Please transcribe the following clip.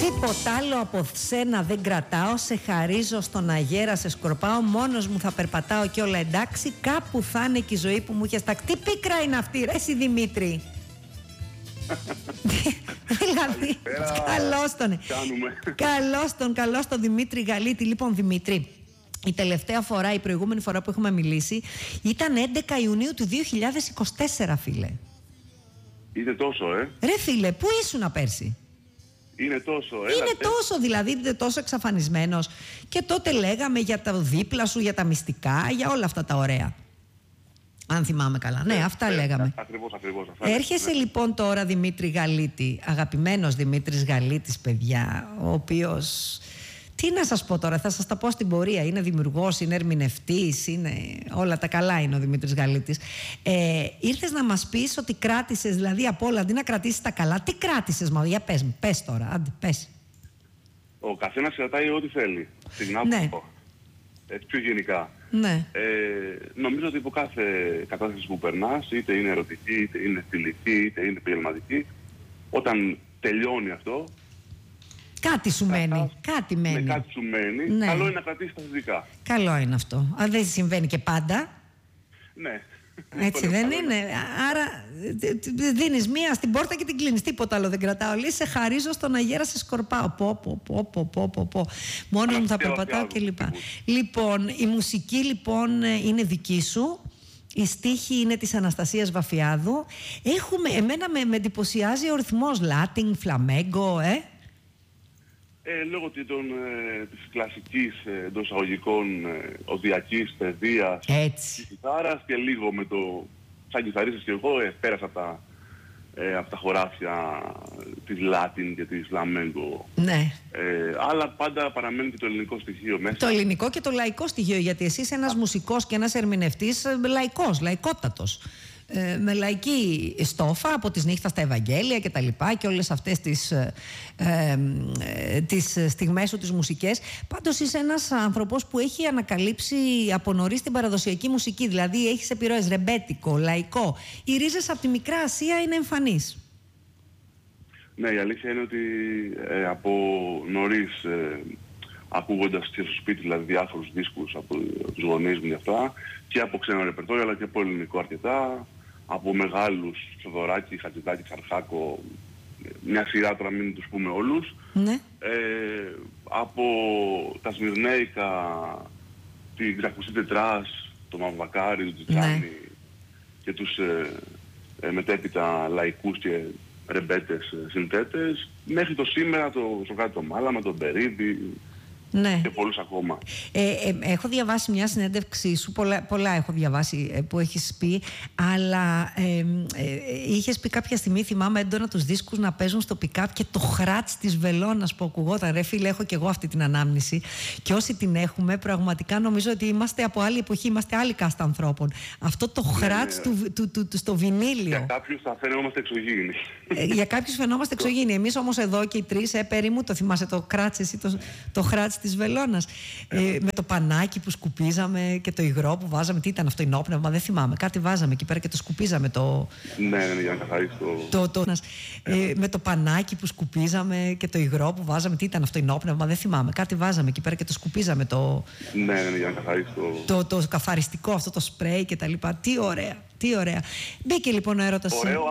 Τίποτα άλλο από σένα δεν κρατάω. Σε χαρίζω στον αγέρα, σε σκορπάω. Μόνος μου θα περπατάω και όλα εντάξει. Κάπου θα είναι και η ζωή που μου είχε στάξει. Τι πίκρα είναι αυτή, ρε εσύ Δημήτρη. Δηλαδή, καλώς τον Δημήτρη Γαλίτη. Λοιπόν, Δημήτρη, η τελευταία φορά, η προηγούμενη φορά που έχουμε μιλήσει ήταν 11 Ιουνίου του 2024, φίλε. Είναι τόσο, Ρε φίλε, πού ήσουνα πέρσι? Είναι τόσο, τόσο, δηλαδή είναι τόσο εξαφανισμένος. Και τότε λέγαμε για τα δίπλα σου, για τα μυστικά, για όλα αυτά τα ωραία. Αν θυμάμαι καλά. Ναι, αυτά λέγαμε. Ακριβώς. Έρχεσαι λοιπόν τώρα, Δημήτρη Γαλίτη, αγαπημένος Δημήτρης Γαλίτης, παιδιά, ο οποίος... Τι να σας πω τώρα, θα σας τα πω στην πορεία. Είναι δημιουργός, είναι ερμηνευτής, είναι όλα τα καλά είναι ο Δημήτρης Γαλίτης. Ήρθες να μας πεις ότι κράτησες, δηλαδή από όλα, αντί να κρατήσεις τα καλά, τι κράτησες, για πες τώρα, άντε, πες. Ο καθένας κρατάει ό,τι θέλει. Συγγνώμη, ναι. Έτσι πιο γενικά. Ναι. Νομίζω ότι υπό κάθε κατάσταση που περνάς, είτε είναι ερωτική, είτε είναι φιλική, είτε είναι επαγγελματική, όταν τελειώνει αυτό, κάτι σου μένει. Κάτι μένει. Ναι, κάτι σου μένει. Ναι. Καλό είναι να κρατήσεις τα θετικά. Καλό είναι αυτό. Αν δεν συμβαίνει και πάντα. Ναι. Έτσι δεν είναι? Άρα δίνεις μία στην πόρτα και την κλείνεις. Τίποτα άλλο δεν κρατάω. Λέει, σε χαρίζω στον αγέρα, σε σκορπάω. Πω. Μόνο μου θα περπατάω κλπ. Λοιπόν, η μουσική λοιπόν είναι δική σου. Η στίχη είναι της Αναστασίας Βαφιάδου. Εμένα με εντυπωσιάζει ο ρυθμός Latin, φλαμέγκο, Λόγω της κλασικής εντός εισαγωγικών οδιακής παιδείας της κιθάρας και λίγο με το σαν κιθαρίστας και εγώ πέρασα από τα χωράφια της Latin και της Flamenco. Ναι. Αλλά πάντα παραμένει και το ελληνικό στοιχείο μέσα. Το ελληνικό και το λαϊκό στοιχείο, γιατί εσύ είσαι ένας μουσικός και ένας ερμηνευτής λαϊκότατος. Με λαϊκή στόφα, από τις νύχτα στα Ευαγγέλια και τα λοιπά και όλες αυτές τις στιγμές σου τις μουσικές. Πάντως είσαι ένας άνθρωπος που έχει ανακαλύψει από νωρίς την παραδοσιακή μουσική, δηλαδή έχεις επιρροές ρεμπέτικο, λαϊκό. Οι ρίζες από τη Μικρά Ασία είναι εμφανείς. Ναι, η αλήθεια είναι ότι από νωρίς ακούγοντας και στο σπίτι δηλαδή διάφορους δίσκους από τους γονείς μου για αυτά και από ξένο ρεπερτόριο αλλά και από ελληνικό αρκετά, από μεγάλους Θοδωράκη, Χατζηδάκη, Ξαρχάκο, μια σειρά τώρα μην τους πούμε όλους, ναι. Από τα Σμυρνέικα, την Ξακουστή Τετράς, το Μαυροβακάρι, το Τζιτζάνι, ναι. Και τους μετέπειτα λαϊκούς και ρεμπέτες συνθέτες, μέχρι το σήμερα το Σοκράτη το Μάλαμα, τον Περίδη, ναι. Και πολλούς ακόμα. Έχω διαβάσει μια συνέντευξή σου, πολλά έχω διαβάσει που έχεις πει, αλλά είχες πει κάποια στιγμή, θυμάμαι έντονα τους δίσκους να παίζουν στο pick-up και το χράτς της βελόνας που ακουγόταν. Ρε φίλε, έχω και εγώ αυτή την ανάμνηση και όσοι την έχουμε πραγματικά νομίζω ότι είμαστε από άλλη εποχή, είμαστε άλλη κάστα ανθρώπων. Αυτό το χράτς στο βινίλιο. Για κάποιους θα φαινόμαστε εξωγήινοι. Για κάποιους φαινόμαστε εξωγήινοι. Εμείς όμως εδώ και οι τρεις, περί μου, το θυμάσαι το κράτς εσύ, το χράτς της βελόνας. Με το πανάκι που σκουπίζαμε και το υγρό που βάζαμε. Τι ήταν αυτό, ενόπνευμα, δεν θυμάμαι. Κάτι βάζαμε εκεί πέρα και το σκουπίζαμε. Ναι, για να καθαρίσει με το πανάκι που σκουπίζαμε και το υγρό που βάζαμε. Τι ήταν αυτό, ενόπνευμα, δεν θυμάμαι. Κάτι βάζαμε εκεί πέρα και το σκουπίζαμε. Ναι, για να καθαρίσει το καθαριστικό αυτό το σπρέι και τα λοιπά. Τι ωραία, τι ωραία. Μπήκε λοιπόν ο έρωτας.